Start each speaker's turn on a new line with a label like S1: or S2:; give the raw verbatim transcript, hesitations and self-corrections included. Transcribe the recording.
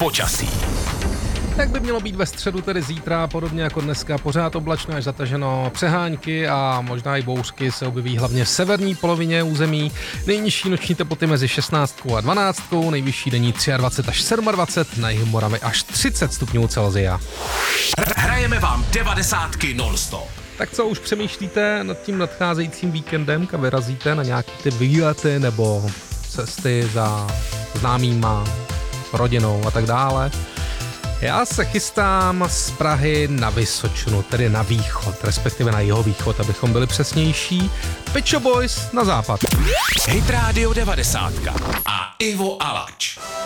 S1: počasí.
S2: Tak by mělo být ve středu, tedy zítra, podobně jako dneska, pořád oblačno až zataženo, přehánky a možná i bouřky se objeví hlavně v severní polovině území. Nejnižší noční teploty mezi šestnáctkou a dvanáctkou, nejvyšší denní dvacet tři až dvacet sedm, na jihu Moravy až třicet stupňů Celsia.
S1: Hrajeme vám devadesátky non-stop.
S2: Tak co, už přemýšlíte nad tím nadcházejícím víkendem, kam vyrazíte na nějaký ty výlety nebo cesty za známýma, rodinou a tak dále? Já se chystám z Prahy na Vysočinu, tedy na východ, respektive na jihovýchod, abychom byli přesnější. Pet Shop Boys na západ.
S1: Hit Radio devadesát a Ivo Alač.